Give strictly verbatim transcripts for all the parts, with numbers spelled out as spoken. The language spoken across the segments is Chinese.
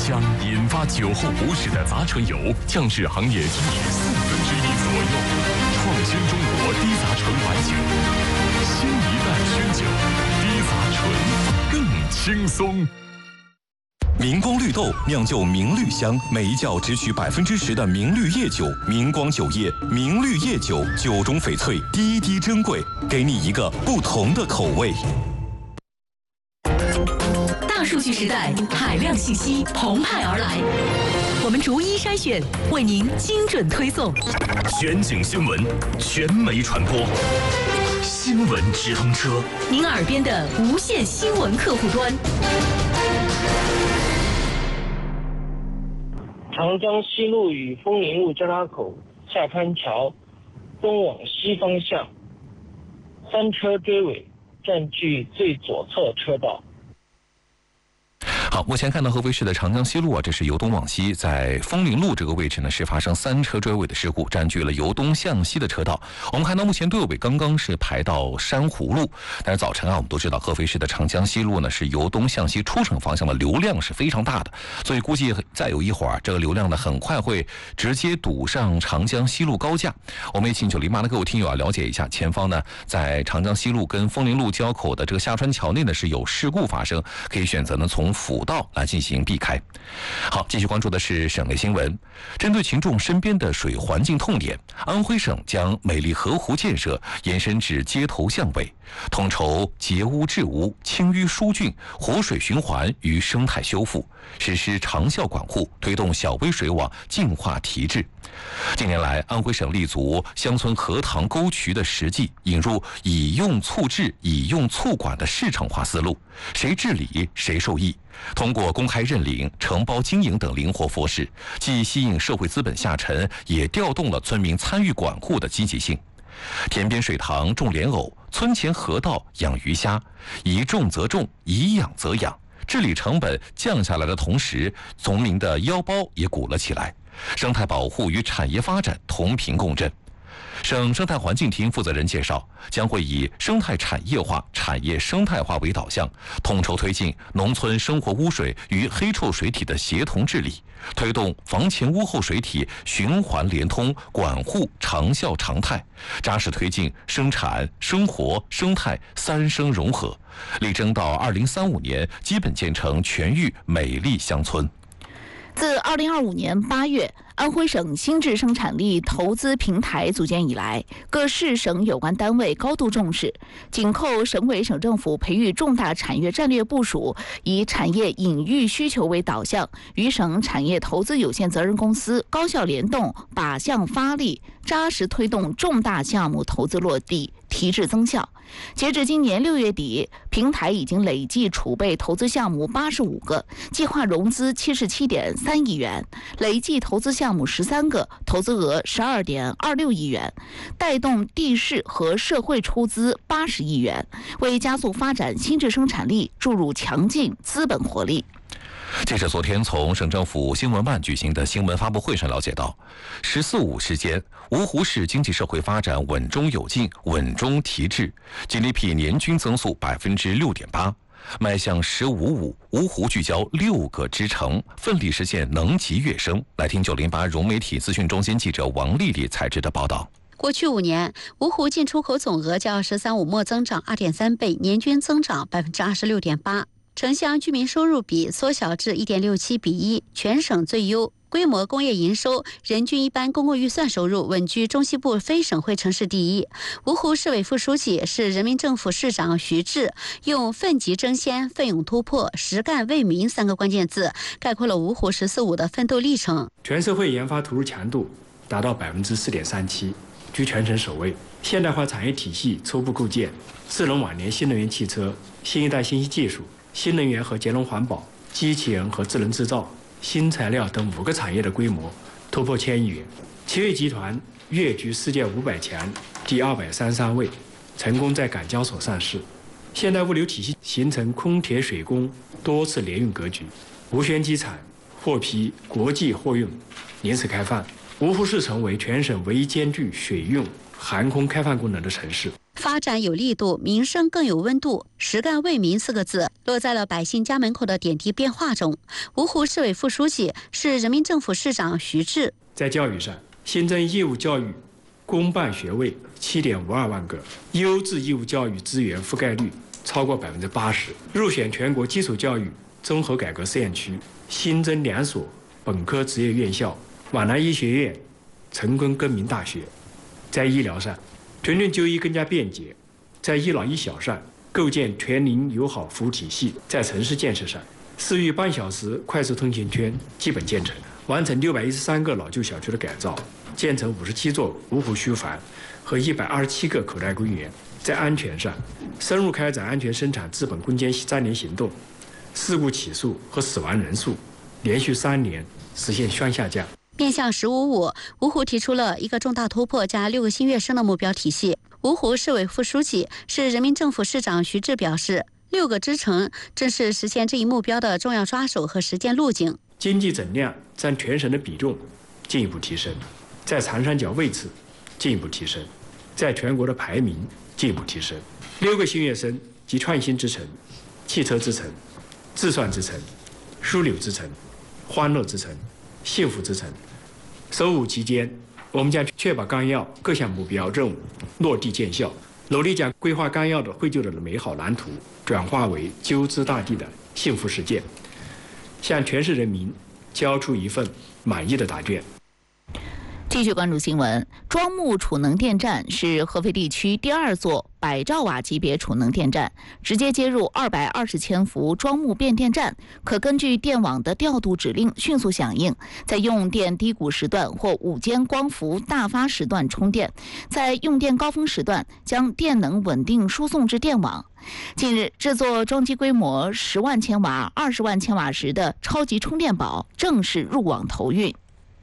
将引发酒后不适的杂醇油降至行业均值四分之一左右，创新中国低杂醇白酒。新一代宣酒，低杂醇更轻松。 明光绿豆酿就明绿香，每一窖只取百分之十的明绿叶酒。明光酒业明绿叶酒，酒中翡翠，滴滴珍贵，给你一个不同的口味。 大数据时代，海量信息澎湃而来，我们逐一筛选，为您精准推送。 全景新闻，全媒传播，新闻直通车， 您耳边的无线新闻客户端。 长江西路与枫林路交叉口下滩桥东往西方向，三车追尾，占据最左侧车道。 好，目前看到合肥市的长江西路啊，这是由东往西，在枫林路这个位置呢是发生三车追尾的事故，占据了由东向西的车道。我们看到目前队尾刚刚是排到珊瑚路，但是早晨啊，我们都知道合肥市的长江西路呢是由东向西出城方向的流量是非常大的，所以估计再有一会儿这个流量呢很快会直接堵上长江西路高架。我们也请九零八的各位听友啊了解一下，前方呢在长江西路跟枫林路交口的这个下川桥内呢是有事故发生，可以选择呢从辅道来进行避开。好，继续关注的是省内新闻。针对群众身边的水环境痛点，安徽省将美丽河湖建设延伸至街头巷尾，统筹洁污治污、清淤疏浚、活水循环与生态修复，实施长效管护，推动小微水网净化提质。近年来，安徽省立足乡村河塘沟渠的实际，引入以用促治、以用促管的市场化思路，谁治理谁受益。通过公开认领、承包经营等灵活方式，既吸引社会资本下沉，也调动了村民参与管护的积极性。田边水塘种莲藕，村前河道养鱼虾，宜种则种，宜养则养。治理成本降下来的同时，农民的腰包也鼓了起来。生态保护与产业发展同频共振。省生态环境厅负责人介绍，将会以生态产业化、产业生态化为导向，统筹推进农村生活污水与黑臭水体的协同治理，推动房前屋后水体循环连通、管护长效常态，扎实推进生产、生活、生态三生融合，力争到二零三五年基本建成全域美丽乡村。 自二零二五年八月，安徽省新质生产力投资平台组建以来，各市省有关单位高度重视，紧扣省委省政府培育重大产业战略部署，以产业引育需求为导向，与省产业投资有限责任公司高效联动，靶向发力，扎实推动重大项目投资落地，提质增效。截至今年六月底，平台已经累计储备投资项目八十五个，计划融资七十七点三亿元，累计投资项目十三个，投资额十二点二六亿元，带动地市和社会出资八十亿元，为加速发展新质生产力注入强劲资本活力。 这是昨天从省政府新闻办举行的新闻发布会上了解到，十四五时间，芜湖市经济社会发展稳中有进，稳中提质 ，G D P 年均增速百分之六点八，迈向十五五，芜湖聚焦六个支城，奋力实现能级跃升。来听九零八融媒体资讯中心记者王丽丽采制的报道。 过去五年，芜湖进出口总额较“十三五”末增长二点三倍，年均增长百分之二十六点八。城乡居民收入比缩小至 一点六七比一，全省最优。规模工业营收、人均一般公共预算收入稳居中西部非省会城市第一。芜湖市委副书记、市人民政府市长徐志用奋楫争先、奋勇突破、实干为民三个关键字，概括了芜湖“十四五”的奋斗历程。 全社会研发投入强度达到百分之四点三七，居全省首位。现代化产业体系初步构建，智能网联新能源汽车、新一代信息技术、新能源和节能环保、机器人和智能制造、新材料等五个产业的规模突破千亿元。奇瑞集团跃居世界五百强第二百三十三位，成功在港交所上市。现代物流体系形成空铁水工多次联运格局，无轩机场获批国际货运临时开放。芜湖市成为全省唯一兼具水运、航空开放功能的城市。 发展有力度，民生更有温度，实干为民四个字落在了百姓家门口的点滴变化中。芜湖市委副书记、市人民政府市长徐志在教育上新增义务教育公办学位七点五二万个，优质义务教育资源覆盖率超过百分之八十，入选全国基础教育综合改革试验区，新增两所本科职业院校，皖南医学院、成功更名大学。在医疗上，全龄就医更加便捷；在一老一小上，构建全龄友好服务体系；在城市建设上，市域半小时快速通行圈基本建成，完成六百一十三个老旧小区的改造，建成五十七座芜湖区房和一百二十七个口袋公园。在安全上，深入开展安全生产治本攻坚三年行动，事故起诉和死亡人数连续三年实现双下降。 面向“十五五”，芜湖提出了一个重大突破加六个新跃升的目标体系。芜湖市委副书记、市人民政府市长徐志表示，六个支撑正是实现这一目标的重要抓手和实践路径。 经济总量占全省的比重进一步提升，在长三角位置进一步提升，在全国的排名进一步提升。六个新跃升及创新之城、汽车之城、智算之城、枢纽之城、欢乐之城、幸福之城。十五期间，我们将确保纲要各项目标任务落地见效，努力将规划纲要的绘就的美好蓝图转化为鸠兹大地的幸福实践，向全市人民交出一份满意的答卷。 继续关注新闻，庄木储能电站是合肥地区第二座百兆瓦级别储能电站，直接接入二百二十千伏庄木变电站，可根据电网的调度指令迅速响应，在用电低谷时段或午间光伏大发时段充电，在用电高峰时段将电能稳定输送至电网。近日，这座装机规模十万千瓦、二十万千瓦时的超级充电宝正式入网投运。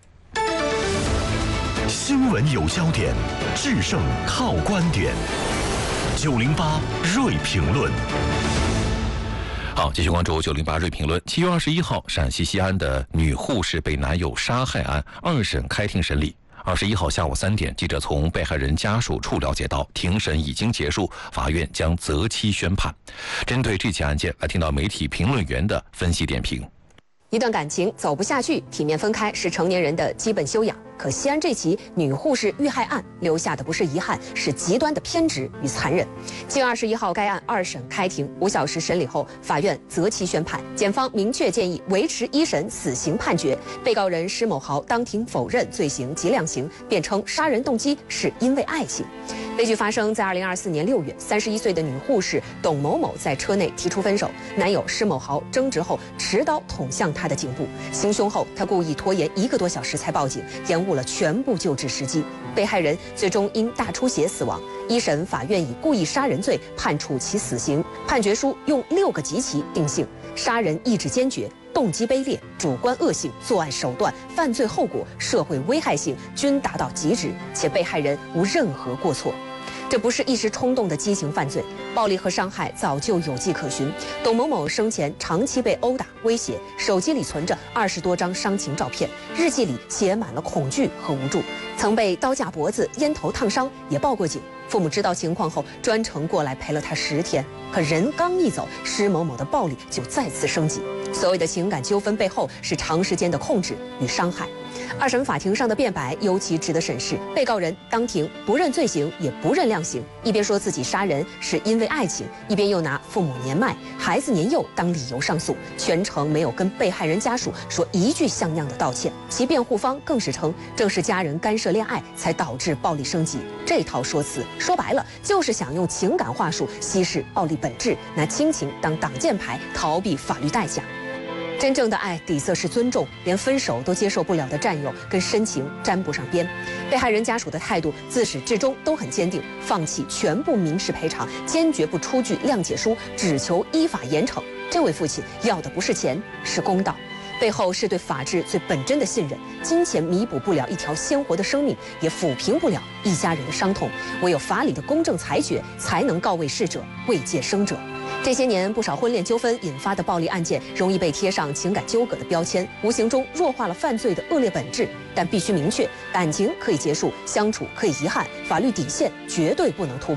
新闻有焦点，制胜靠观点。九零八锐评论。 好，继续关注九零八锐评论。七月二十一号，陕西西安的女护士被男友杀害案二审开庭审理。二十一号下午三点，记者从被害人家属处了解到，庭审已经结束，法院将择期宣判。针对这起案件，来听到媒体评论员的分析点评。 一段感情走不下去，体面分开是成年人的基本修养。可西安这起女护士遇害案留下的不是遗憾，是极端的偏执与残忍。七月二十一号，该案二审开庭，五小时审理后，法院择期宣判。检方明确建议维持一审死刑判决。被告人施某豪当庭否认罪行及量刑，辩称杀人动机是因为爱情。悲剧发生在二零二四年六月，三十一岁的女护士董某某在车内提出分手，男友施某豪争执后持刀捅向她的颈部，行凶后她故意拖延一个多小时才报警，延误了全部救治时机。被害人最终因大出血死亡。一审法院以故意杀人罪判处其死刑，判决书用六个极其定性：杀人意志坚决、动机卑劣、主观恶性、作案手段、犯罪后果、社会危害性均达到极致，且被害人无任何过错。这不是一时冲动的激情犯罪，暴力和伤害早就有迹可循。董某某生前长期被殴打威胁，手机里存着二十多张伤情照片，日记里写满了恐惧和无助，曾被刀架脖子、烟头烫伤，也报过警。父母知道情况后，专程过来陪了他十天。可人刚一走，施某某的暴力就再次升级。所谓的情感纠纷背后，是长时间的控制与伤害。二审法庭上的辩白尤其值得审视。被告人当庭不认罪行，也不认量刑，一边说自己杀人是因为爱情，一边又拿父母年迈、孩子年幼当理由上诉，全程没有跟被害人家属说一句像样的道歉。其辩护方更是称，正是家人干涉恋爱才导致暴力升级。这套说辞说白了，就是想用情感话术稀释暴力本质，拿亲情当挡箭牌，逃避法律代价。真正的爱底色是尊重，连分手都接受不了的战友跟深情沾不上边。被害人家属的态度自始至终都很坚定，放弃全部民事赔偿，坚决不出具谅解书，只求依法严惩。这位父亲要的不是钱，是公道，背后是对法治最本真的信任。金钱弥补不了一条鲜活的生命，也抚平不了一家人的伤痛，唯有法理的公正裁决，才能告慰逝者，慰藉生者。这些年，不少婚恋纠纷引发的暴力案件，容易被贴上情感纠葛的标签，无形中弱化了犯罪的恶劣本质。但必须明确，感情可以结束，相处可以遗憾，法律底线绝对不能突破。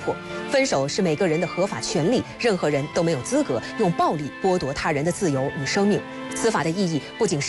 分手是每个人的合法权利，任何人都没有资格用暴力剥夺他人的自由与生命。司法的意义不仅是